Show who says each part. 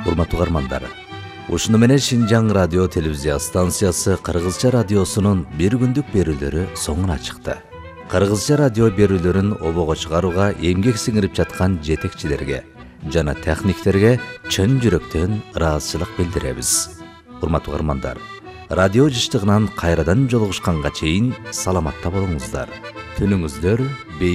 Speaker 1: Урматтуу угармандар, ушуну менен Шинжаң радио телевизия станциясы Кыргызча радиосунун бир күндүк берүүлөрү соңуна чыкты. Кыргызча радио берүүлөрүн обого чыгарууга эмгек сиңирип жаткан жетекчилерге жана техниктерге чын жүрөктөн ыраазычылык билдиребиз. Урматтуу угармандар, радио жыштыгынан кайрадан жолугушканга чейин саламатта болуңуздар. Түнүңүздөр